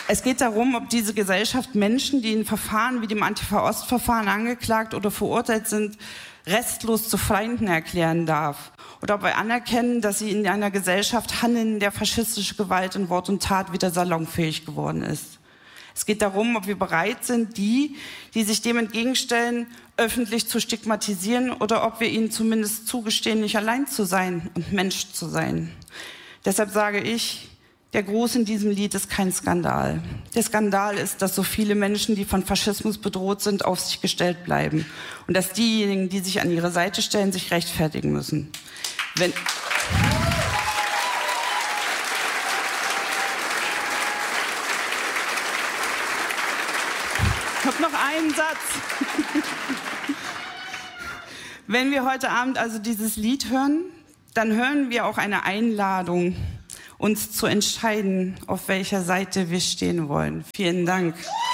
Es geht darum, ob diese Gesellschaft Menschen, die in Verfahren wie dem Antifa-Ost-Verfahren angeklagt oder verurteilt sind, restlos zu Feinden erklären darf. Oder ob wir anerkennen, dass sie in einer Gesellschaft handeln, in der faschistische Gewalt in Wort und Tat wieder salonfähig geworden ist. Es geht darum, ob wir bereit sind, die sich dem entgegenstellen, öffentlich zu stigmatisieren oder ob wir ihnen zumindest zugestehen, nicht allein zu sein und Mensch zu sein. Deshalb sage ich, der Gruß in diesem Lied ist kein Skandal. Der Skandal ist, dass so viele Menschen, die von Faschismus bedroht sind, auf sich gestellt bleiben. Und dass diejenigen, die sich an ihre Seite stellen, sich rechtfertigen müssen. Ich habe noch einen Satz. Wenn wir heute Abend also dieses Lied hören, dann hören wir auch eine Einladung, uns zu entscheiden, auf welcher Seite wir stehen wollen. Vielen Dank.